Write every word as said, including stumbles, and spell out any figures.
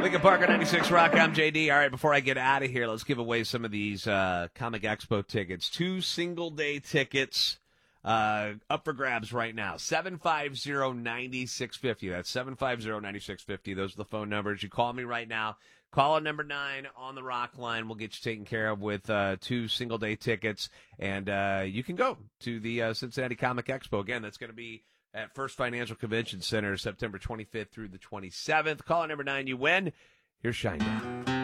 Lincoln Parker ninety-six Rock, I'm J D. All right, before I get out of here, let's give away some of these uh, Comic Expo tickets. Two single-day tickets uh, up for grabs right now. seven five zero, nine six five zero. That's seven five zero, nine six five zero. Those are the phone numbers. You call me right now. Call on number nine on the Rock line. We'll get you taken care of with uh, two single-day tickets, and uh, you can go to the uh, Cincinnati Comic Expo. Again, that's going to be at First Financial Convention Center, September twenty-fifth through the twenty-seventh. Call on number nine. You win. Here's Shinedown.